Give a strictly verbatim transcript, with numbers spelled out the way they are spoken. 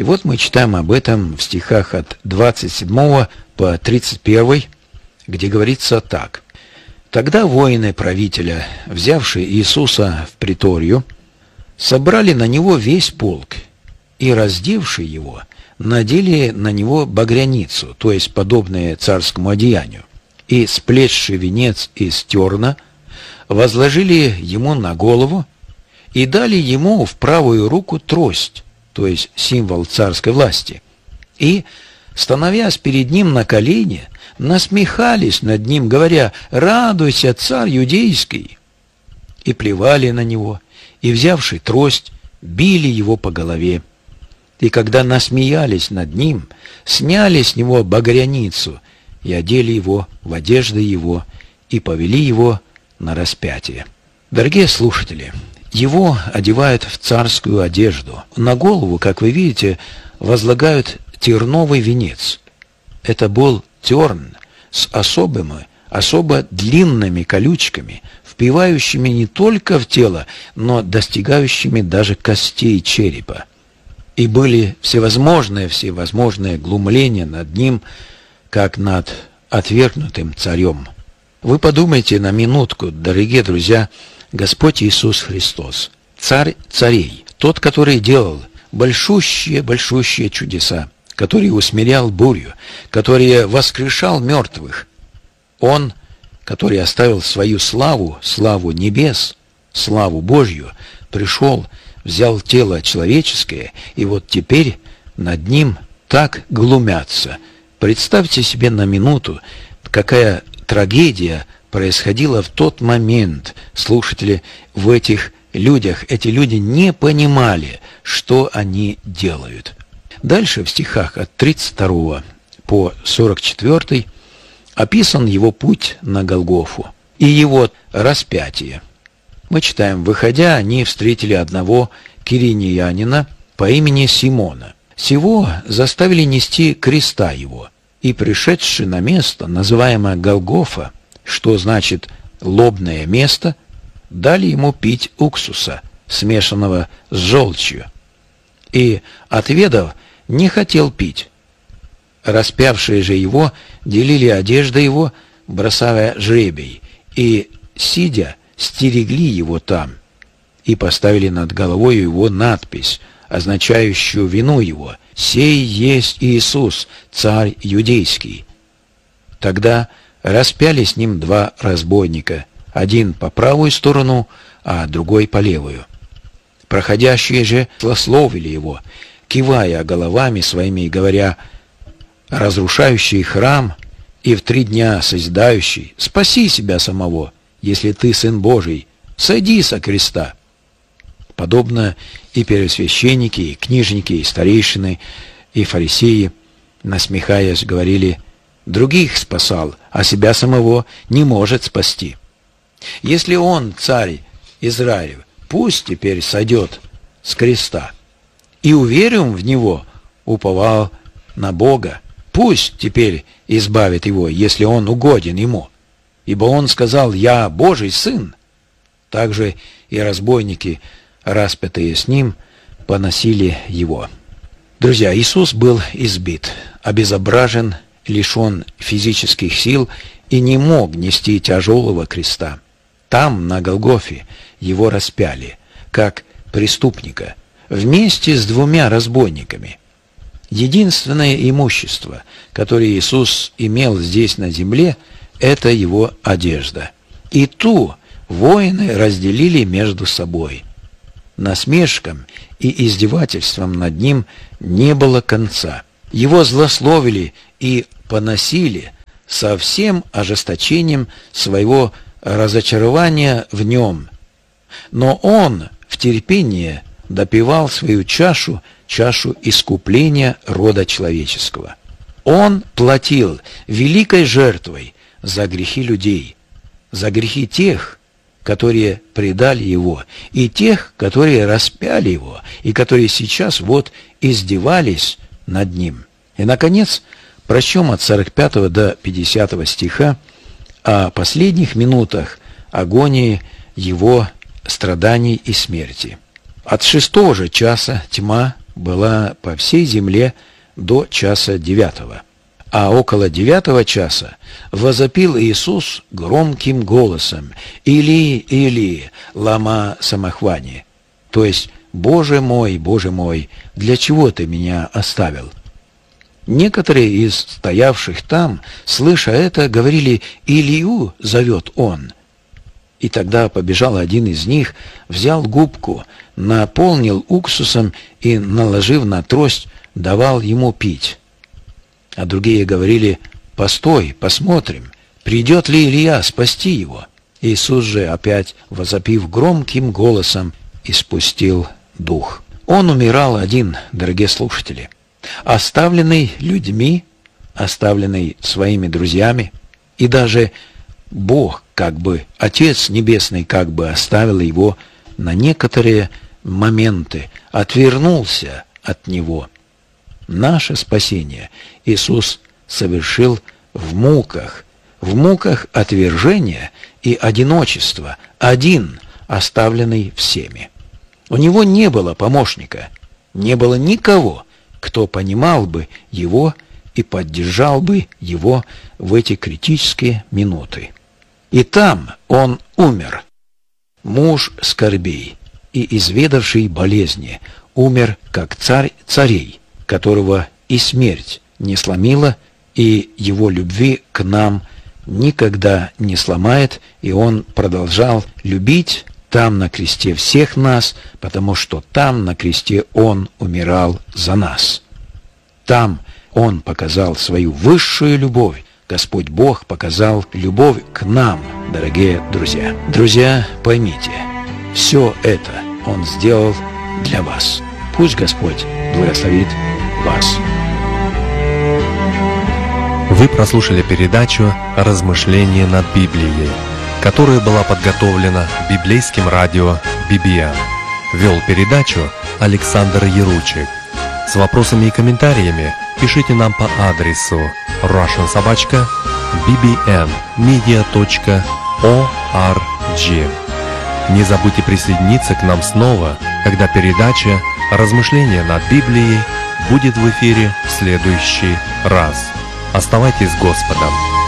И вот мы читаем об этом в стихах от двадцать седьмого по тридцать первый, где говорится так. «Тогда воины правителя, взявшие Иисуса в приторию, собрали на него весь полк и, раздевшие его, надели на него багряницу, то есть подобное царскому одеянию, и, сплетший венец из терна, возложили ему на голову и дали ему в правую руку трость, то есть символ царской власти, и, становясь перед ним на колени, насмехались над ним, говоря: «Радуйся, царь юдейский!» И плевали на него, и, взявши трость, били его по голове. И когда насмеялись над ним, сняли с него багряницу и одели его в одежды его и повели его на распятие. Дорогие слушатели, его одевают в царскую одежду. На голову, как вы видите, возлагают терновый венец. Это был терн с особыми, особо длинными колючками, впивающими не только в тело, но достигающими даже костей черепа. И были всевозможные, всевозможные глумления над ним, как над отвергнутым царем. Вы подумайте на минутку, дорогие друзья, Господь Иисус Христос, Царь царей, тот, который делал большущие-большущие чудеса, который усмирял бурю, который воскрешал мертвых. Он, который оставил свою славу, славу небес, славу Божью, пришел, взял тело человеческое, и вот теперь над ним так глумятся. Представьте себе на минуту, какая трагедия происходила в тот момент. Слушатели, в этих людях, эти люди не понимали, что они делают. Дальше в стихах от тридцать второго по сорок четвёртый описан его путь на Голгофу и его распятие. Мы читаем: «Выходя, они встретили одного киринеянина по имени Симона. Сего заставили нести креста его, и, пришедши на место, называемое Голгофа, что значит «лобное место», дали ему пить уксуса, смешанного с желчью. И, отведав, не хотел пить. Распявшие же его делили одежды его, бросая жребий, и, сидя, стерегли его там, и поставили над головой его надпись, означающую вину его: «Сей есть Иисус, царь юдейский». Тогда распяли с ним два разбойника, один по правую сторону, а другой по левую. Проходящие же злословили его, кивая головами своими и говоря: «Разрушающий храм и в три дня созидающий, спаси себя самого, если ты Сын Божий, сойди со креста». Подобно и первосвященники, и книжники, и старейшины, и фарисеи, насмехаясь, говорили: «Других спасал, а себя самого не может спасти. Если он, царь Израилев, пусть теперь сойдет с креста. И уверим в него, уповал на Бога, пусть теперь избавит его, если он угоден ему. Ибо он сказал: я Божий сын». Также и разбойники, распятые с ним, поносили его. Друзья, Иисус был избит, обезображен, лишен физических сил и не мог нести тяжелого креста. Там, на Голгофе, его распяли, как преступника, вместе с двумя разбойниками. Единственное имущество, которое Иисус имел здесь на земле, это его одежда. И ту воины разделили между собой. Насмешкам и издевательствам над ним не было конца. Его злословили и поносили со всем ожесточением своего разочарования в нем. Но он в терпении допивал свою чашу, чашу искупления рода человеческого. Он платил великой жертвой за грехи людей, за грехи тех, которые предали его, и тех, которые распяли его, и которые сейчас вот издевались над ним. И, наконец, прочтем от сорок пятого до пятидесятого стиха о последних минутах агонии его страданий и смерти. «От шестого же часа тьма была по всей земле до часа девятого. А около девятого часа возопил Иисус громким голосом: «Или, Или, лама самахвани», то есть: «Боже мой, Боже мой, для чего ты меня оставил?» Некоторые из стоявших там, слыша это, говорили: «Илию зовет он». И тогда побежал один из них, взял губку, наполнил уксусом и, наложив на трость, давал ему пить. А другие говорили: «Постой, посмотрим, придет ли Илия спасти его». Иисус же, опять возопив громким голосом, испустил дух. Он умирал один, дорогие слушатели, оставленный людьми, оставленный своими друзьями, и даже Бог, как бы, Отец Небесный, как бы оставил его на некоторые моменты, отвернулся от него. Наше спасение Иисус совершил в муках, в муках отвержения и одиночества, один, оставленный всеми. У него не было помощника, не было никого, кто понимал бы его и поддержал бы его в эти критические минуты. И там он умер. Муж скорбей и изведавший болезни умер как царь царей, которого и смерть не сломила, и его любви к нам никогда не сломает, и он продолжал любить там на кресте всех нас, потому что там на кресте он умирал за нас. Там он показал свою высшую любовь. Господь Бог показал любовь к нам, дорогие друзья. Друзья, поймите, все это Он сделал для вас. Пусть Господь благословит вас. Вы прослушали передачу «Размышления над Библией», которая была подготовлена библейским радио би би эн. Вел передачу Александр Яручик. С вопросами и комментариями пишите нам по адресу russian собака би би эн медиа точка орг. Не забудьте присоединиться к нам снова, когда передача «Размышления над Библией» будет в эфире в следующий раз. Оставайтесь с Господом.